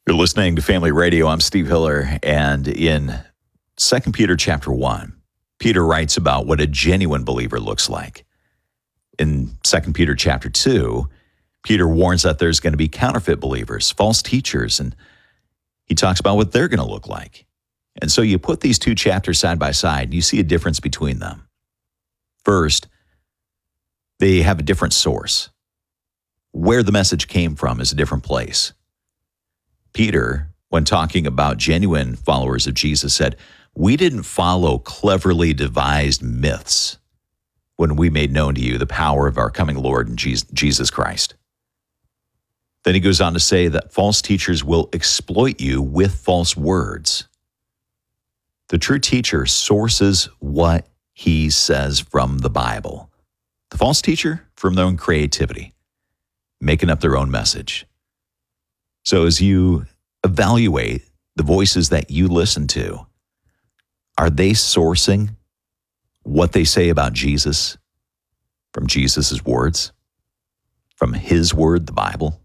You're listening to Family Radio. I'm Steve Hiller, and in 2 Peter chapter 1, Peter writes about what a genuine believer looks like. In 2 Peter chapter 2, Peter warns that there's going to be counterfeit believers, false teachers, and he talks about what they're going to look like. And so you put these two chapters side by side, and you see a difference between them. First, they have a different source. Where the message came from is a different place. Peter, when talking about genuine followers of Jesus, said, "We didn't follow cleverly devised myths when we made known to you the power of our coming Lord and Jesus Christ." Then he goes on to say that false teachers will exploit you with false words. The true teacher sources what he says from the Bible. The false teacher, from their own creativity, making up their own message. So as you evaluate the voices that you listen to, are they sourcing what they say about Jesus from Jesus' words, from his word, the Bible?